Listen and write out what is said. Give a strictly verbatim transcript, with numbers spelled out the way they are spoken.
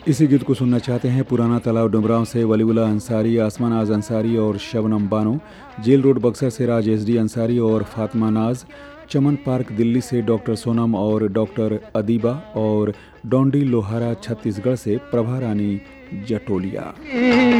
इसी गीत को सुनना चाहते हैं पुराना तालाब डुमरांव से वलीउल्लाह अंसारी, आसमान आज अंसारी और शबनम बानो, जेल रोड बक्सर से राज एस डी अंसारी और फातिमा नाज, चमन पार्क दिल्ली से डॉक्टर सोनम और डॉक्टर अदीबा और डोंडी लोहारा छत्तीसगढ़ से प्रभा रानी जटोलिया।